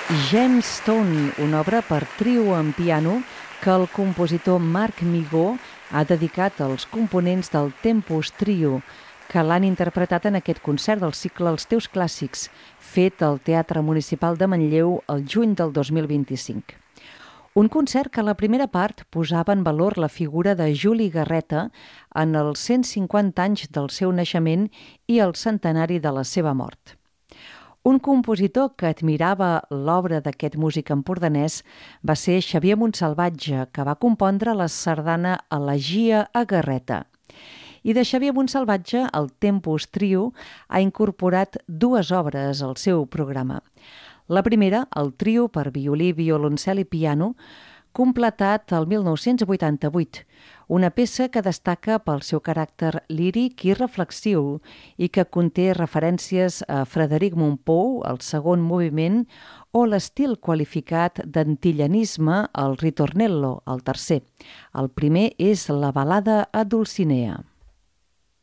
Gemstone, una obra per trio en piano que el compositor Marc Migó ha dedicat als components del Tempus Trio, que l'han interpretat en aquest concert del cicle Els teus clàssics, fet al Teatre Municipal de Manlleu el juny del 2025. Un concert que a la primera part posava en valor la figura de Juli Garreta en els 150 anys del seu naixement i el centenari de la seva mort. Un compositor que admirava l'obra d'aquest músic empordanès va ser Xavier Montsalvatge, que va compondre la sardana Elegia a Garreta. I de Xavier Montsalvatge, el Tempus Trio ha incorporat dues obres al seu programa. La primera, el trio per violí, violoncel i piano, completat el 1988, una peça que destaca pel seu caràcter líric i reflexiu i que conté referències a Frederic Mompou, el segon moviment, o l'estil qualificat d'antillanisme, el ritornello, el tercer. El primer és la balada a Dulcinea.